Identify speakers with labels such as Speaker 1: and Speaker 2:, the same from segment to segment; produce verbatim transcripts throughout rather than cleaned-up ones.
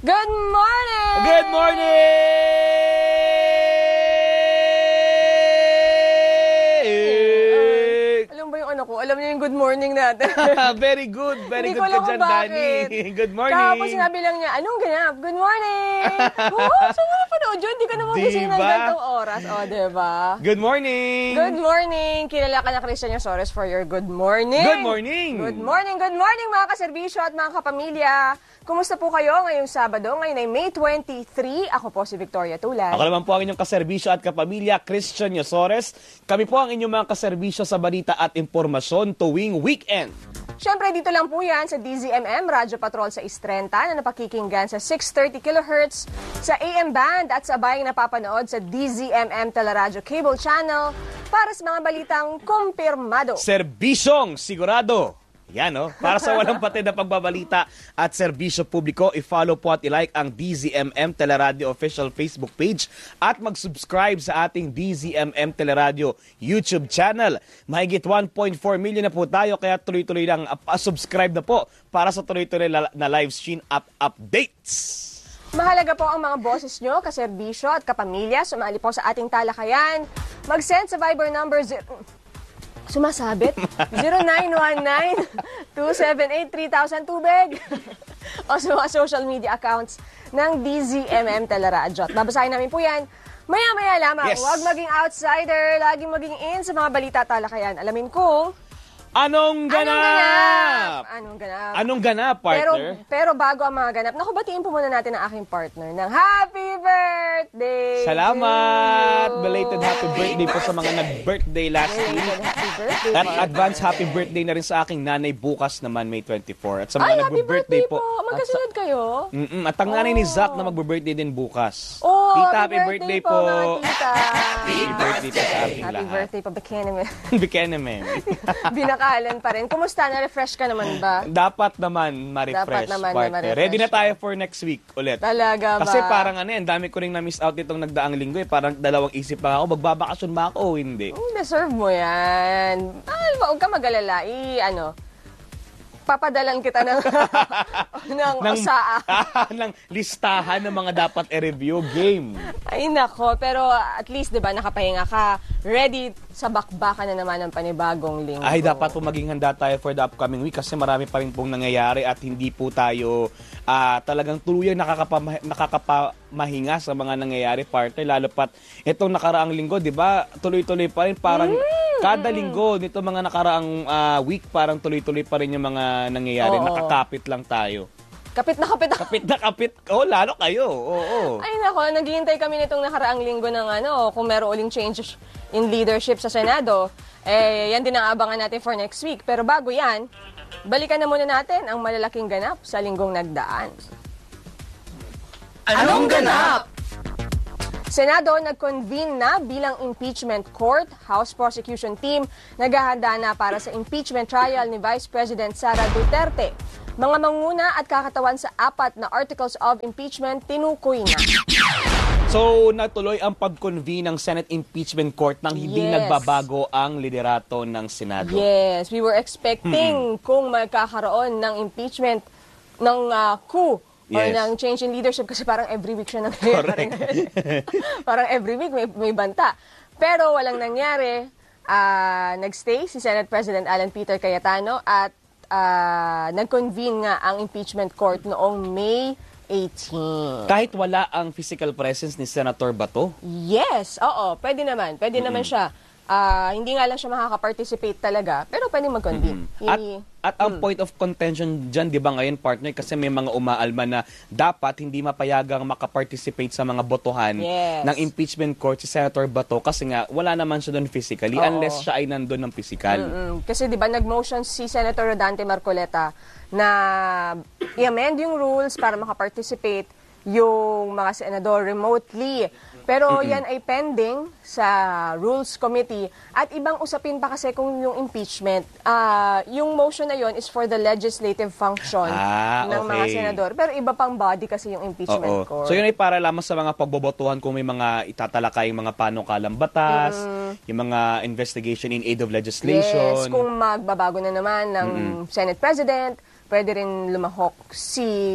Speaker 1: Good morning!
Speaker 2: Good morning!
Speaker 1: Alam ba yung ano ko? Alam niyo yung good morning natin.
Speaker 2: Very good. Very
Speaker 1: Hindi
Speaker 2: good
Speaker 1: ko alam
Speaker 2: ka dyan,
Speaker 1: kung bakit.
Speaker 2: Danny. Good morning.
Speaker 1: Kahapon sinabi lang niya, anong ganap? Good morning! Oo, saan mo napanood yun? Hindi ka naman gising ng
Speaker 2: Diba?
Speaker 1: gantong oras. O, diba?
Speaker 2: Good morning.
Speaker 1: Good morning! Kilala ka na Christian Yosores for your good morning.
Speaker 2: Good morning.
Speaker 1: Good morning, good morning mga kaserbisyo at mga kapamilya. Kumusta po kayo ngayong Sabado? Ngayon ay May twenty-three. Ako po si Victoria Tulay.
Speaker 2: Ako naman po ang inyong kaserbisyo at kapamilya, Christian Yosores. Kami po ang inyong mga kaserbisyo sa balita at impormasyon tuwing weekend.
Speaker 1: Siyempre, dito lang po yan sa D Z M M, Radyo Patrol sa Istrenta na napakikinggan sa six thirty kilohertz sa A M band at sabayang napapanood sa D Z M M Teleradyo Cable Channel para sa mga balitang kumpirmado.
Speaker 2: Serbisyong sigurado. Yan, no? Para sa walang patid na pagbabalita at serbisyo publiko, i-follow po at i-like ang D Z M M Teleradio official Facebook page at mag-subscribe sa ating D Z M M Teleradio YouTube channel. Mahigit one point four million na po tayo, kaya tuloy-tuloy lang uh, subscribe na po para sa tuloy-tuloy na live stream up updates.
Speaker 1: Mahalaga po ang mga boses nyo, kaserbisyo at kapamilya. Sumali po sa ating talakayan. Mag-send sa Viber number zero... Sumasabit? zero nine one nine, two seven eight, three thousand tubig. O sa mga social media accounts ng D Z M M Teleradyo. At babasahin namin po yan maya-maya lamang.
Speaker 2: Yes.
Speaker 1: Huwag maging outsider, laging maging in sa mga balita talakayan. Alamin kung...
Speaker 2: Anong ganap?
Speaker 1: Anong ganap? Anong ganap?
Speaker 2: Anong ganap,
Speaker 1: Pero,
Speaker 2: partner?
Speaker 1: pero bago ang mga ganap, naku, batiin po muna natin ang aking partner ng Happy Birthday!
Speaker 2: Salamat!
Speaker 1: to you.
Speaker 2: Belated happy birthday po sa mga nag-birthday last week.
Speaker 1: Belated happy birthday
Speaker 2: At
Speaker 1: po.
Speaker 2: advance happy birthday na rin sa aking nanay bukas naman, May twenty-four. At sa mga
Speaker 1: Ay, happy
Speaker 2: nag-birthday
Speaker 1: birthday po! Magkasunod kayo?
Speaker 2: Mm-mm, at ang nanay ni Zach na mag-birthday din bukas.
Speaker 1: Oh,
Speaker 2: Tita, happy birthday, po!
Speaker 1: mga tita!
Speaker 2: Happy birthday po sa ating
Speaker 1: Happy
Speaker 2: lahat.
Speaker 1: birthday pa, Bekenemen.
Speaker 2: Bikenemen.
Speaker 1: Binakalan pa rin. Kumusta? Na-refresh ka naman ba?
Speaker 2: Dapat naman ma-refresh,
Speaker 1: Dapat naman na
Speaker 2: partner.
Speaker 1: ma-refresh
Speaker 2: Ready na
Speaker 1: ka.
Speaker 2: tayo for next week ulit.
Speaker 1: Talaga ba?
Speaker 2: Kasi parang ano yan, dami ko rin na-miss out itong nagdaang linggo eh. Parang dalawang isip pa ako, magbabakasyon ba ako o hindi?
Speaker 1: Oh, deserve mo yan. Ah, huwag ka mag-alala. I, ano, papadalan kita ng, ng,
Speaker 2: ng,
Speaker 1: osaa.
Speaker 2: ng listahan ng mga dapat i-review game.
Speaker 1: Ay, nako. Pero at least, di ba, nakapahinga ka. Ready sa bakbakan na naman ng panibagong linggo.
Speaker 2: Ay, dapat po maging handa tayo for the upcoming week kasi marami pa rin pong nangyayari at hindi po tayo uh, talagang tuluyang nakakapama- nakakapamahinga sa mga nangyayari, partner. Lalo pat itong nakaraang linggo, di ba, tuloy-tuloy pa rin. Parang mm, kada linggo, nito mga nakaraang uh, week, parang tuloy-tuloy pa rin yung mga nangyayari.
Speaker 1: Oo.
Speaker 2: Nakakapit lang tayo.
Speaker 1: Kapit na kapit ako.
Speaker 2: Kapit na kapit. Oh, lalo kayo. Oo.
Speaker 1: Ay, nako. Naghihintay kami nitong nakaraang linggo ng ano, kung meron uling changes in leadership sa Senado. Eh, yan din ang abangan natin for next week. Pero bago yan, balikan na muna natin ang malalaking ganap sa linggong nagdaan.
Speaker 2: Anong ganap?
Speaker 1: Senado nag-convene na bilang impeachment court. House prosecution team naghahanda na para sa impeachment trial ni Vice President Sara Duterte. Mga manguna at kakatawan sa apat na articles of impeachment tinukoy na.
Speaker 2: So, natuloy ang pag-convene ng Senate Impeachment Court nang hindi
Speaker 1: Yes.
Speaker 2: nagbabago ang liderato ng Senado.
Speaker 1: Yes, we were expecting kung magkakaroon ng impeachment ng uh, coup or
Speaker 2: Yes.
Speaker 1: ng change in leadership kasi parang every week siya nangyayari. Parang every week may, may banta. Pero walang nangyari. Uh, nagstay si Senate President Alan Peter Cayetano at uh, nag-convene nga ang impeachment court noong May eighteenth.
Speaker 2: Kahit wala ang physical presence ni Senator Bato,
Speaker 1: Yes, oo, pwede naman. Pwede mm-hmm. naman siya. Ah, hindi nga lang siya makaka-participate talaga, pero pwede mag-convene.
Speaker 2: Mm-hmm. At,
Speaker 1: I-
Speaker 2: at ang point of contention dyan, di ba ngayon, partner, kasi may mga umaalma na dapat hindi mapayagang makaparticipate sa mga botohan
Speaker 1: Yes.
Speaker 2: ng impeachment court si Senator Bato kasi nga wala naman siya doon physically
Speaker 1: Oo.
Speaker 2: unless siya ay nandun ng physical.
Speaker 1: Mm-mm. Kasi di ba nag-motion si Senator Rodante Marcoleta na i-amend yung rules para makaparticipate yung mga senador remotely. Pero
Speaker 2: Mm-mm.
Speaker 1: yan ay pending sa Rules Committee. At ibang usapin pa kasi kung yung impeachment, ah yung motion na yon is for the legislative function
Speaker 2: Ah,
Speaker 1: ng mga
Speaker 2: okay.
Speaker 1: senador. Pero iba pang body kasi yung impeachment
Speaker 2: Oo.
Speaker 1: court.
Speaker 2: So yun ay para lamang sa mga pagbobotohan kung may mga itatalakay mga panukalang batas, yung mga investigation in aid of legislation.
Speaker 1: Yes, kung magbabago na naman ng Senate President, pwede rin lumahok si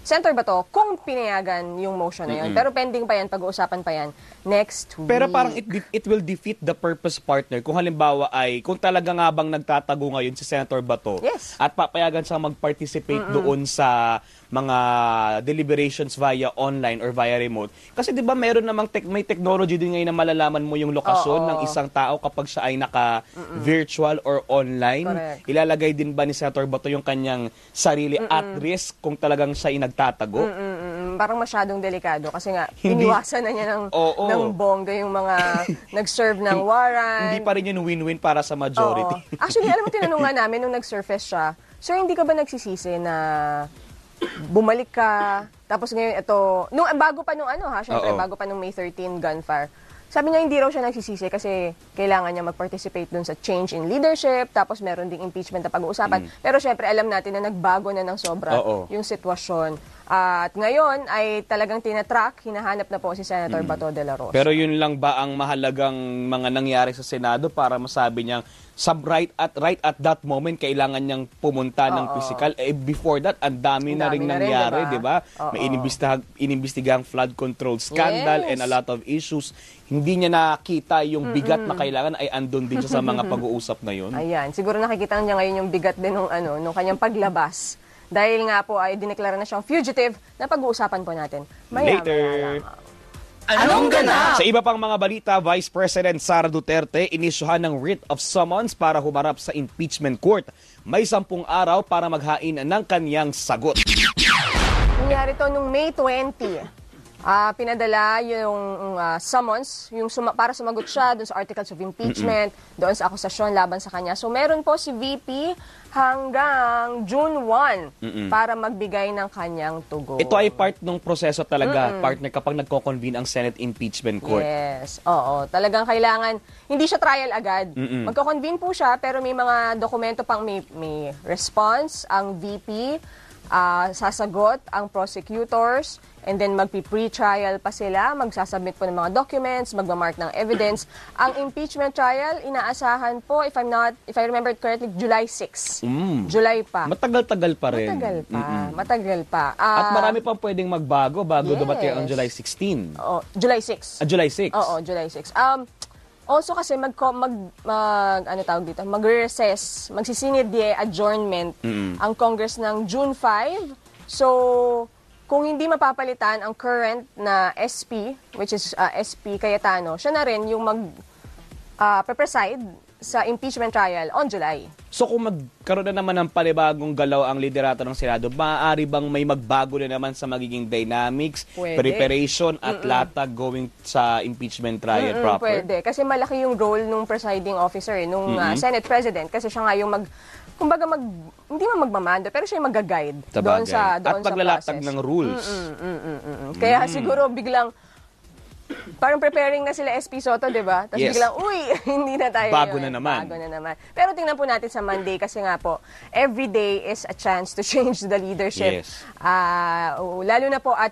Speaker 1: Senator Bato kung pinayagan yung motion na yun.
Speaker 2: Mm-mm.
Speaker 1: Pero pending pa yan, pag-uusapan pa yan next week.
Speaker 2: Pero parang it, de- it will defeat the purpose, partner, kung halimbawa ay, kung talaga nga bang nagtatago ngayon si Senator Bato
Speaker 1: Yes.
Speaker 2: at papayagan siyang mag-participate Mm-mm. doon sa mga deliberations via online or via remote. Kasi di ba meron namang tek- may technology din ngayon na malalaman mo yung lokasyon
Speaker 1: Oo.
Speaker 2: ng isang tao kapag siya ay naka-virtual or online.
Speaker 1: Correct.
Speaker 2: Ilalagay din ba ni Senator Bato yung kanyang sarili Mm-mm. at risk kung talagang siya ay nagtatago?
Speaker 1: Mm-mm. Parang masyadong delikado kasi nga
Speaker 2: Hindi.
Speaker 1: iniwasan na niya ng,
Speaker 2: Oo.
Speaker 1: ng bongga yung mga nag-serve ng warrant.
Speaker 2: Hindi pa rin yun win-win para sa majority.
Speaker 1: Oo. Actually, alam mo, tinanong nga namin nung nag-surface siya, Sir, hindi ka ba nagsisisi na bumalik ka, tapos ngayon ito, nung bago pa nung ano ha, syempre,
Speaker 2: Oo.
Speaker 1: bago pa nung May thirteenth gunfire, sabi niya hindi raw siya nagsisisi kasi kailangan niya mag-participate dun sa change in leadership, tapos meron ding impeachment na pag-uusapan. Pero syempre, alam natin na nagbago na ng sobra
Speaker 2: Oo.
Speaker 1: yung sitwasyon. At ngayon ay talagang tinatrack, hinahanap na po si Senator Bato de la Rosa.
Speaker 2: Pero yun lang ba ang mahalagang mga nangyari sa Senado para masabi niyang sa right at right at that moment kailangan niyang pumunta ng
Speaker 1: Oo.
Speaker 2: physical? Eh, before that, ang dami
Speaker 1: Ang
Speaker 2: na rin
Speaker 1: dami na rin,
Speaker 2: nangyari, di
Speaker 1: diba?
Speaker 2: ba?
Speaker 1: Oo.
Speaker 2: May inimbestigang, inimbestigang flood control scandal
Speaker 1: Yes.
Speaker 2: and a lot of issues. Hindi niya nakita yung bigat na kailangan ay andun din siya sa mga pag-uusap na yun.
Speaker 1: Ayan, siguro nakikita niya ngayon yung bigat din ng ano, nung kanyang paglabas. Dahil nga po ay dineklara na siyang fugitive na pag-uusapan po natin. Maya,
Speaker 2: Later.
Speaker 1: maya lamang.
Speaker 3: Anong ganap?
Speaker 2: Sa iba pang mga balita, Vice President Sara Duterte inisyuhan ng writ of summons para humarap sa impeachment court. May sampung araw para maghain ng kanyang sagot.
Speaker 1: Nangyari to nung May twentieth. Ah, pinadala yung ah, summons yung suma- para sumagot siya doon sa articles of impeachment, doon sa akusasyon laban sa kanya. So meron po si V P hanggang June first para magbigay ng kanyang tugon.
Speaker 2: Ito ay part ng proseso talaga, partner, kapag nagko-convene ang Senate Impeachment Court.
Speaker 1: Yes. Oo. Talagang kailangan, hindi siya trial agad.
Speaker 2: Mm-mm.
Speaker 1: Magko-convene po siya, pero may mga dokumento pang may, may response, ang V P, ah, sasagot ang prosecutors, and then magpi-pre-trial pa sila, magsasubmit po ng mga documents, magmamark ng evidence. Ang impeachment trial, inaasahan po, if I'm not, if I remember correctly, July sixth.
Speaker 2: Mm.
Speaker 1: July pa.
Speaker 2: Matagal-tagal pa rin.
Speaker 1: Matagal pa.
Speaker 2: Mm-mm.
Speaker 1: Matagal pa.
Speaker 2: At
Speaker 1: Ah,
Speaker 2: marami pang pwedeng magbago bago
Speaker 1: Yes.
Speaker 2: dumating ang July sixteenth.
Speaker 1: oh, July sixth.
Speaker 2: Ah, July sixth.
Speaker 1: Oo, July sixth. Um, also kasi mag, mag, mag ano tawag dito, mag-recess, magsisinid di adjournment
Speaker 2: Mm-mm.
Speaker 1: ang Congress ng June fifth. So, kung hindi mapapalitan ang current na S P, which is uh, S P Cayetano, siya na rin yung mag uh, preside sa impeachment trial on July.
Speaker 2: So kung magkaroon na naman ng panibagong galaw ang liderato ng Senado, maaari bang may magbago na naman sa magiging dynamics,
Speaker 1: Pwede.
Speaker 2: preparation at latag going sa impeachment trial
Speaker 1: Mm-mm,
Speaker 2: proper?
Speaker 1: Pwede. Kasi malaki yung role nung presiding officer, eh, nung uh, Senate President. Kasi siya nga yung mag, kumbaga mag, hindi man magmamando, pero siya yung mag-guide
Speaker 2: Sa
Speaker 1: doon
Speaker 2: bagay.
Speaker 1: sa, doon
Speaker 2: At
Speaker 1: sa
Speaker 2: maglalatag
Speaker 1: process.
Speaker 2: ng rules.
Speaker 1: Mm, mm, mm, mm, mm. Kaya siguro biglang, parang preparing na sila S P Soto, di ba? Tapos
Speaker 2: Yes.
Speaker 1: biglang, uy, hindi na tayo
Speaker 2: Bago
Speaker 1: yun.
Speaker 2: na naman.
Speaker 1: Bago na naman. Pero tingnan po natin sa Monday kasi nga po, every day is a chance to change the leadership.
Speaker 2: Yes.
Speaker 1: Ah, lalo na po at